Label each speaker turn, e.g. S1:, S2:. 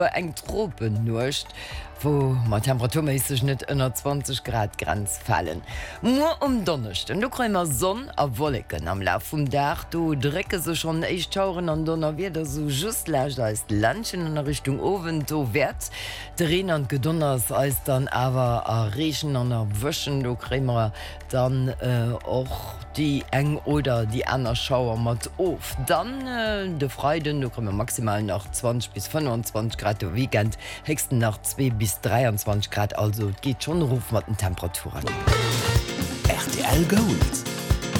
S1: eng Tropen nucht, wo ma temperaturmäßig net ënner 20 Grad Grenz fallen. Nur Donnercht du krämer Sonn a Wolken am Lauf vum Dach, du drecke se schon echt tauren an Donner wieder so just leicht als Landchen in der Richtung Owen do wert. Drehen an Gedonners als dann awer a Rechen an der Wëschen du krämer dann och die eng oder die aner Schauer mat of. Dann de Freuden du komme maximal nach 20 bis 25 Grad o Weekend, hexten nach 2 bis 23 Grad, also geht schon ruf mat den Temperaturen.
S2: RTL Gold.